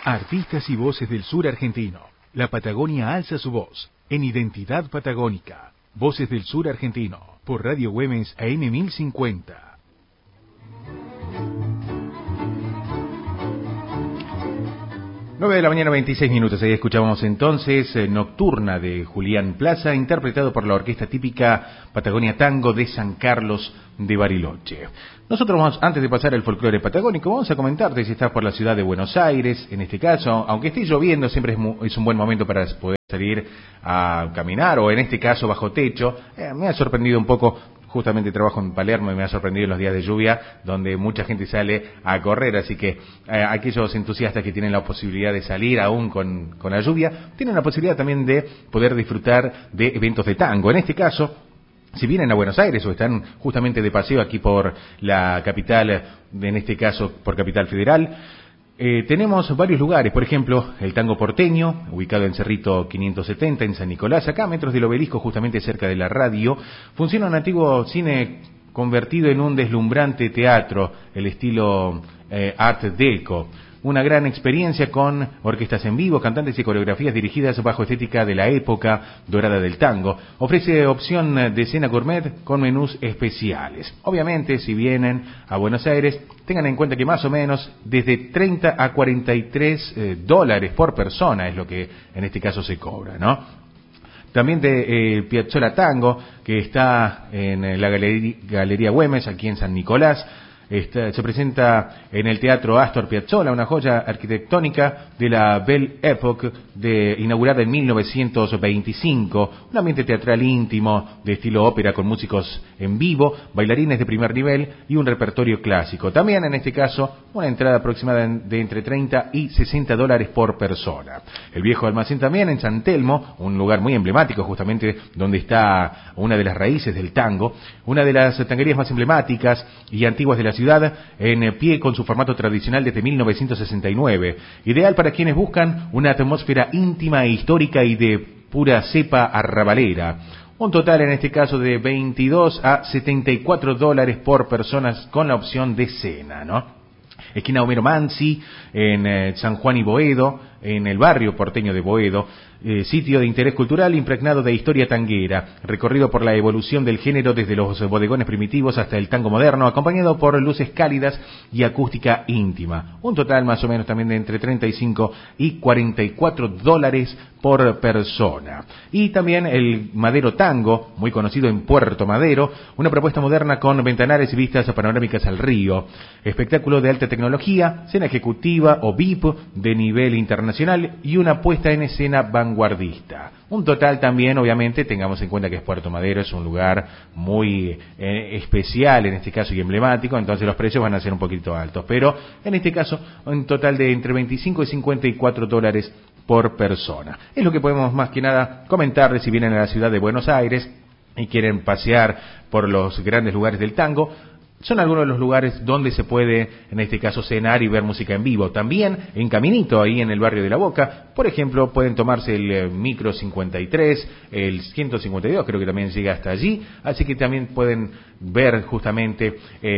Artistas y voces del sur argentino. La Patagonia alza su voz en Identidad Patagónica. Voces del sur argentino. Por Radio Güemes AM 1050. 9 de la mañana, 26 minutos. Ahí escuchábamos entonces Nocturna de Julián Plaza, interpretado por la orquesta típica Patagonia Tango de San Carlos de Bariloche. Nosotros vamos, antes de pasar al folclore patagónico, vamos a comentarte si estás por la ciudad de Buenos Aires, en este caso, aunque esté lloviendo, siempre es un buen momento para poder salir a caminar, o en este caso bajo techo. Me ha sorprendido un poco. Justamente trabajo en Palermo y me ha sorprendido en los días de lluvia, donde mucha gente sale a correr, así que aquellos entusiastas que tienen la posibilidad de salir aún con la lluvia, tienen la posibilidad también de poder disfrutar de eventos de tango. En este caso, si vienen a Buenos Aires o están justamente de paseo aquí por la capital, en este caso por Capital Federal, tenemos varios lugares, por ejemplo, el Tango Porteño, ubicado en Cerrito 570, en San Nicolás, acá a metros del Obelisco, justamente cerca de la radio. Funciona un antiguo cine convertido en un deslumbrante teatro, el estilo Art Deco. Una gran experiencia con orquestas en vivo, cantantes y coreografías dirigidas bajo estética de la época dorada del tango. Ofrece opción de cena gourmet con menús especiales. Obviamente, si vienen a Buenos Aires, tengan en cuenta que más o menos desde 30 a 43 dólares por persona es lo que en este caso se cobra, ¿no? También de Piazzolla Tango, que está en la Galería Güemes, aquí en San Nicolás. Se presenta en el Teatro Astor Piazzolla, una joya arquitectónica de la Belle Époque, inaugurada en 1925, un ambiente teatral íntimo de estilo ópera con músicos en vivo, bailarines de primer nivel y un repertorio clásico. También en este caso una entrada aproximada de entre 30 y 60 dólares por persona. El Viejo Almacén también en San Telmo, un lugar muy emblemático justamente donde está una de las raíces del tango, una de las tanguerías más emblemáticas y antiguas de la ciudad, en pie con su formato tradicional desde 1969, ideal para quienes buscan una atmósfera íntima e histórica y de pura cepa arrabalera. Un total en este caso de 22 a 74 dólares por personas con la opción de cena, ¿no? Esquina Homero Mansi, en San Juan y Boedo, en el barrio porteño de Boedo, sitio de interés cultural impregnado de historia tanguera, recorrido por la evolución del género desde los bodegones primitivos hasta el tango moderno, acompañado por luces cálidas y acústica íntima. Un total más o menos también de entre 35 y 44 dólares por persona. Y también el Madero Tango, muy conocido en Puerto Madero, una propuesta moderna con ventanales y vistas panorámicas al río. Espectáculo de alta tecnología, cena ejecutiva o VIP de nivel internacional y una puesta en escena vanguardista. Un total también, obviamente, tengamos en cuenta que Puerto Madero es un lugar muy especial en este caso y emblemático, entonces los precios van a ser un poquito altos, pero en este caso un total de entre 25 y 54 dólares por persona. Es lo que podemos más que nada comentarles si vienen a la ciudad de Buenos Aires y quieren pasear por los grandes lugares del tango. Son algunos de los lugares donde se puede, en este caso, cenar y ver música en vivo. También en Caminito, ahí en el barrio de La Boca, por ejemplo, pueden tomarse el micro 53, el 152, creo que también llega hasta allí. Así que también pueden ver justamente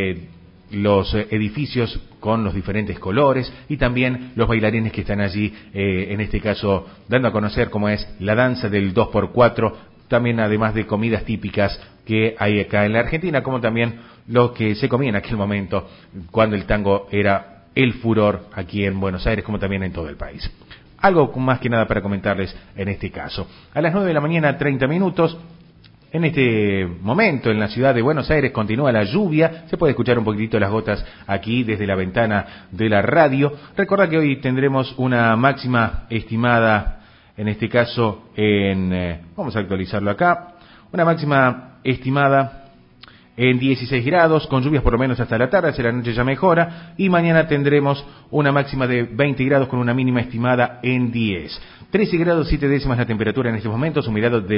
los edificios con los diferentes colores y también los bailarines que están allí, en este caso, dando a conocer cómo es la danza del 2x4, también además de comidas típicas que hay acá en la Argentina, como también lo que se comía en aquel momento cuando el tango era el furor aquí en Buenos Aires, como también en todo el país. Algo más que nada para comentarles en este caso. A las 9 de la mañana, 30 minutos. En este momento en la ciudad de Buenos Aires continúa la lluvia, se puede escuchar un poquitito las gotas aquí desde la ventana de la radio. Recordad que hoy tendremos una máxima estimada, en este caso vamos a actualizarlo acá, una máxima estimada en 16 grados, con lluvias por lo menos hasta la tarde, hacia la noche ya mejora, y mañana tendremos una máxima de 20 grados con una mínima estimada en 10. 13 grados 7 décimas la temperatura en estos momentos, humedad del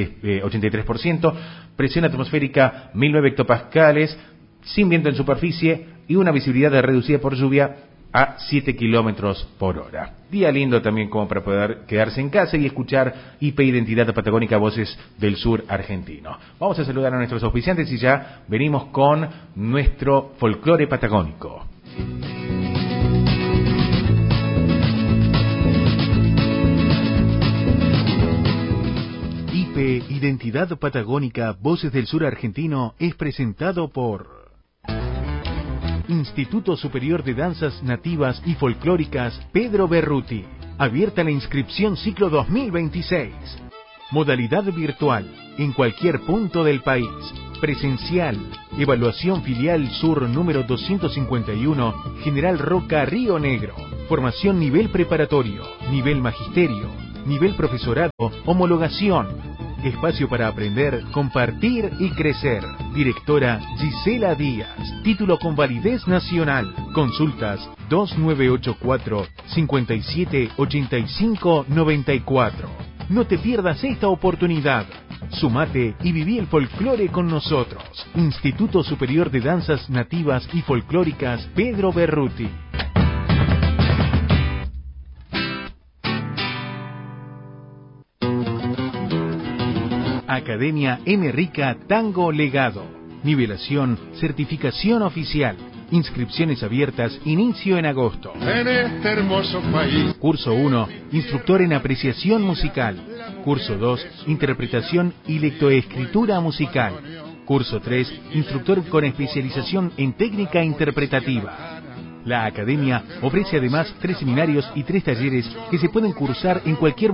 83%, presión atmosférica 1009 hectopascales, sin viento en superficie y una visibilidad reducida por lluvia a 7 kilómetros por hora. Día lindo también como para poder quedarse en casa y escuchar IP Identidad Patagónica, voces del sur argentino. Vamos a saludar a nuestros auspiciantes y ya venimos con nuestro folclore patagónico. de Identidad Patagónica, Voces del Sur Argentino es presentado por Instituto Superior de Danzas Nativas y Folclóricas Pedro Berruti. Abierta la inscripción ciclo 2026. Modalidad virtual, en cualquier punto del país. Presencial. Evaluación Filial Sur número 251, General Roca, Río Negro. Formación nivel preparatorio, nivel magisterio, nivel profesorado, homologación. Espacio para aprender, compartir y crecer. Directora Gisela Díaz. Título con validez nacional. Consultas 2984-578594. No te pierdas esta oportunidad. Sumate y viví el folclore con nosotros. Instituto Superior de Danzas Nativas y Folclóricas Pedro Berruti. Academia M. Rica Tango Legado. Nivelación, certificación oficial. Inscripciones abiertas, inicio en agosto. En este hermoso país. Curso 1, instructor en apreciación musical. Curso 2, interpretación y lectoescritura musical. Curso 3, instructor con especialización en técnica interpretativa. La Academia ofrece además 3 seminarios y 3 talleres que se pueden cursar en cualquier